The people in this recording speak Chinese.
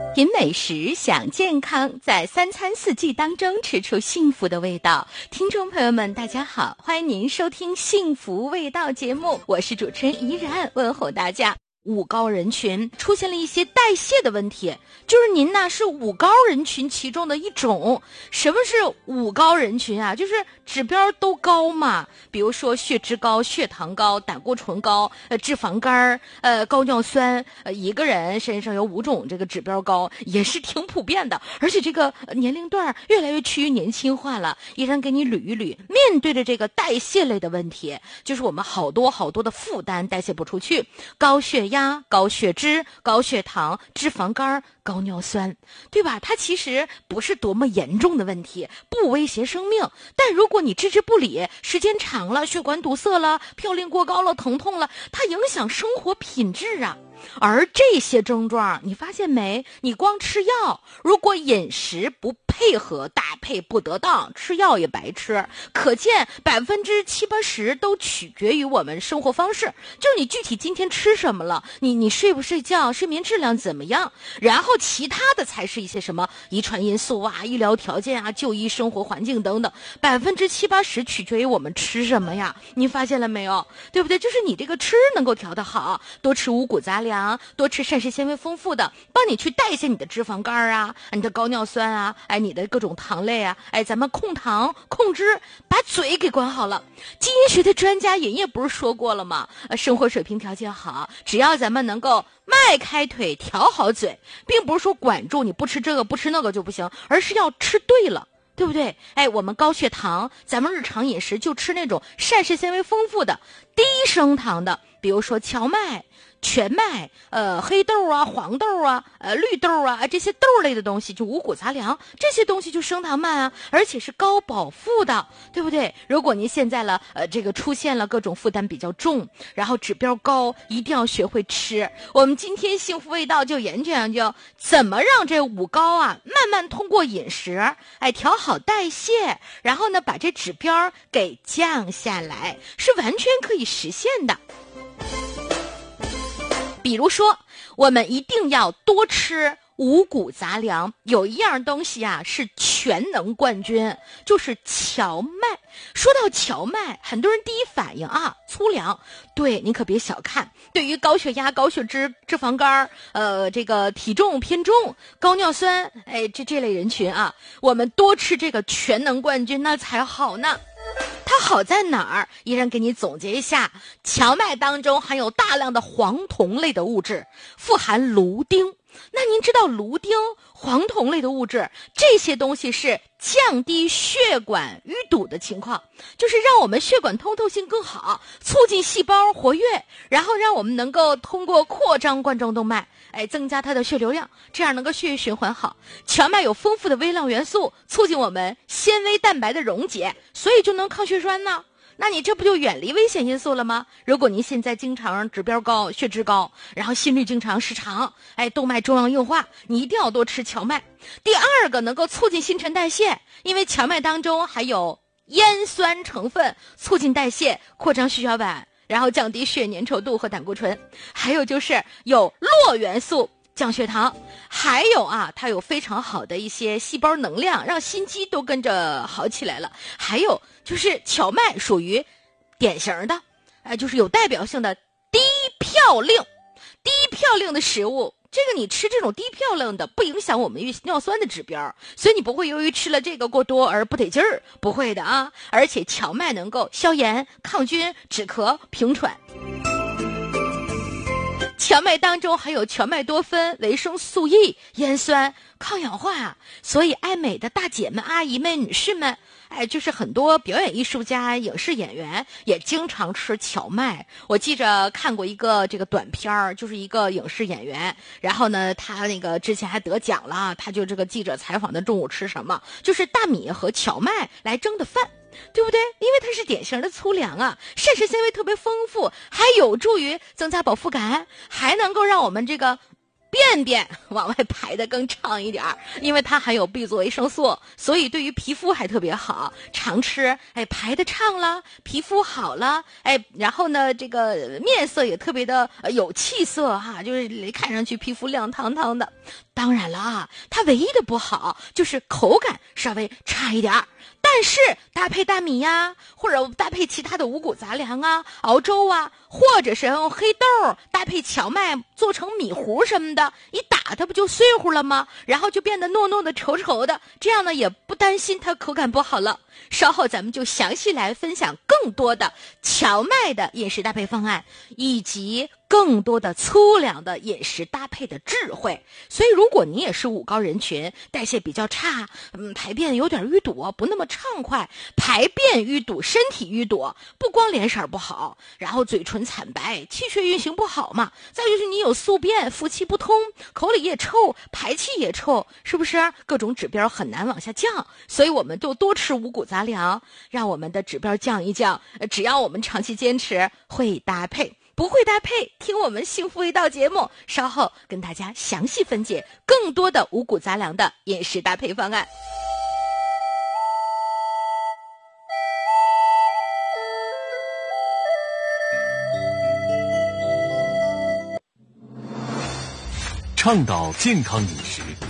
品美食，享健康，在三餐四季当中吃出幸福的味道。听众朋友们大家好，欢迎您收听幸福味道节目，我是主持人怡然，问候大家。五高人群出现了一些代谢的问题，就是您呢是五高人群其中的一种。什么是五高人群啊？就是指标都高嘛，比如说血脂高、血糖高、胆固醇高、脂肪肝高尿酸，一个人身上有5种这个指标高，也是挺普遍的。而且这个年龄段越来越趋于年轻化了，依然给你捋一捋。面对着这个代谢类的问题，就是我们好多的负担代谢不出去，高血压、高血脂、高血糖、脂肪肝、高尿酸，对吧？它其实不是多么严重的问题，不威胁生命。但如果你置之不理，时间长了，血管堵塞了，嘌呤过高了，疼痛了，它影响生活品质啊。而这些症状你发现没？你光吃药，如果饮食不配合搭配不得当，吃药也白吃。可见70%-80%都取决于我们生活方式，就是你具体今天吃什么了，你睡不睡觉，睡眠质量怎么样，然后其他的才是一些什么遗传因素啊、医疗条件啊、就医生活环境等等。70%-80%取决于我们吃什么呀，你发现了没有？对不对？就是你这个吃能够调得好，多吃五谷杂粮，多吃膳食纤维丰富的，帮你去代谢你的脂肪肝啊，你的高尿酸啊，你的各种糖类啊，咱们控糖控脂，把嘴给管好了。基因学的专家人也不是说过了吗？生活水平条件好，只要咱们能够迈开腿调好嘴，并不是说管住你不吃这个不吃那个就不行，而是要吃对了，对不对？我们高血糖，咱们日常饮食就吃那种膳食纤维丰富的、低升糖的，比如说荞麦、全麦、黑豆啊、黄豆啊、绿豆啊，这些豆类的东西，就五谷杂粮，这些东西就升糖慢啊，而且是高饱腹的，对不对？如果您现在了这个出现了各种负担比较重，然后指标高，一定要学会吃。我们今天幸福味道就研究怎么让这五高啊慢慢通过饮食调好代谢，然后呢把这指标给降下来，是完全可以实现的。比如说，我们一定要多吃五谷杂粮，有一样东西啊是全能冠军，就是荞麦。说到荞麦，很多人第一反应啊，粗粮。对，你可别小看，对于高血压、高血脂、脂肪肝这个体重偏重、高尿酸，这类人群啊，我们多吃这个全能冠军那才好呢。它好在哪儿？依然给你总结一下，荞麦当中含有大量的黄酮类的物质，富含芦丁。那您知道芦丁、黄酮类的物质，这些东西是降低血管淤堵的情况，就是让我们血管通透性更好，促进细胞活跃，然后让我们能够通过扩张冠状动脉，增加它的血流量，这样能够血液循环好。荞麦有丰富的微量元素，促进我们纤维蛋白的溶解，所以就能抗血栓呢。那你这不就远离危险因素了吗？如果您现在经常指标高、血脂高，然后心率经常失常，动脉粥样硬化，你一定要多吃荞麦。第二个，能够促进新陈代谢，因为荞麦当中含有烟酸成分，促进代谢，扩张血小板，然后降低血液粘稠度和胆固醇。还有就是有络元素，降血糖，还有它有非常好的一些细胞能量，让心肌都跟着好起来了。还有就是荞麦属于典型的，就是有代表性的低嘌呤的食物。这个你吃这种低嘌呤的，不影响我们尿酸的指标，所以你不会由于吃了这个过多而不得劲儿，不会的啊。而且荞麦能够消炎、抗菌、止咳、平喘。荞麦当中含有荞麦多酚、维生素 E、烟酸、抗氧化，所以爱美的大姐们、阿姨们、女士们，就是很多表演艺术家、影视演员也经常吃荞麦。我记着看过一个这个短片，就是一个影视演员，然后呢，他那个之前还得奖了，他就这个记者采访的中午吃什么，就是大米和荞麦来蒸的饭。对不对？因为它是典型的粗粮啊，膳食纤维特别丰富，还有助于增加饱腹感，还能够让我们这个便便便往外排得更畅一点，因为它含有 B 族维生素，所以对于皮肤还特别好。常吃，排得畅了，皮肤好了，然后呢，这个面色也特别的有气色哈，就是看上去皮肤亮堂堂的。当然了啊，它唯一的不好就是口感稍微差一点，但是搭配大米呀，或者搭配其他的五谷杂粮啊，熬粥啊，或者是用黑豆搭配荞麦做成米糊什么的，一打它不就碎乎了吗？然后就变得糯糯的稠稠的，这样呢也不担心它口感不好了。稍后咱们就详细来分享更多的荞麦的饮食搭配方案，以及更多的粗粮的饮食搭配的智慧。所以如果你也是五高人群，代谢比较差，排便有点淤堵，不那么畅快，排便淤堵，身体淤堵，不光脸色不好，然后嘴唇惨白，气血运行不好嘛，再就是你有宿便，腹气不通，口里也臭，排气也臭，是不是各种指标很难往下降？所以我们就多吃五谷杂粮，让我们的指标降一降。只要我们长期坚持，会搭配不会搭配，听我们幸福味道节目，稍后跟大家详细分解更多的五谷杂粮的饮食搭配方案。 倡导健康饮食，